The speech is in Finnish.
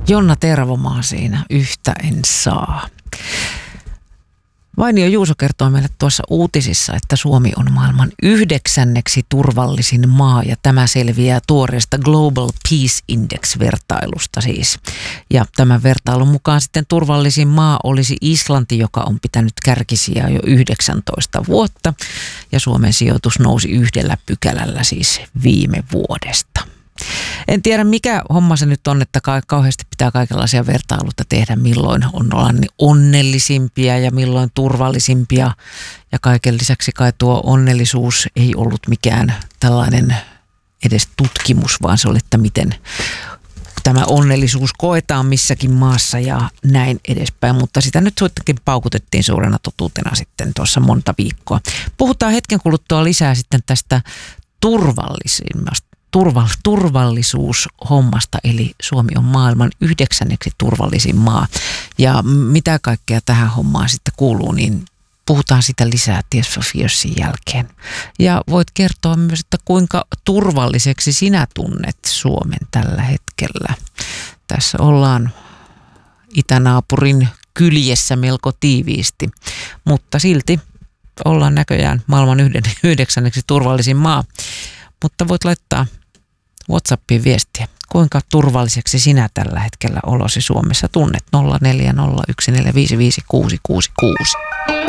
Jonna Tervomaa siinä, yhtä en saa. Vainio Juuso kertoi meille tuossa uutisissa, että Suomi on maailman 9. turvallisin maa ja tämä selviää tuoreesta Global Peace Index-vertailusta siis. Ja tämän vertailun mukaan sitten turvallisin maa olisi Islanti, joka on pitänyt kärkisijaa jo 19 vuotta ja Suomen sijoitus nousi 1 pykälällä siis viime vuodesta. En tiedä mikä homma se nyt on, että kauheasti pitää kaikenlaisia vertailuita tehdä, milloin ollaan onnellisimpia ja milloin turvallisimpia. Ja kaiken lisäksi kai tuo onnellisuus ei ollut mikään tällainen edes tutkimus, vaan se oli, että miten tämä onnellisuus koetaan missäkin maassa ja näin edespäin. Mutta sitä nyt suittenkin paukutettiin suurena totuutena sitten tuossa monta viikkoa. Puhutaan hetken kuluttua lisää sitten tästä turvallisuushommasta, eli Suomi on maailman 9. turvallisin maa. Ja mitä kaikkea tähän hommaan sitten kuuluu, niin puhutaan sitä lisää Tears for Fearsin jälkeen. Ja voit kertoa myös, että kuinka turvalliseksi sinä tunnet Suomen tällä hetkellä. Tässä ollaan itänaapurin kyljessä melko tiiviisti, mutta silti ollaan näköjään maailman 9. turvallisin maa. Mutta voit laittaa WhatsAppiin viestiä, kuinka turvalliseksi sinä tällä hetkellä olosi Suomessa tunnet 0401455666.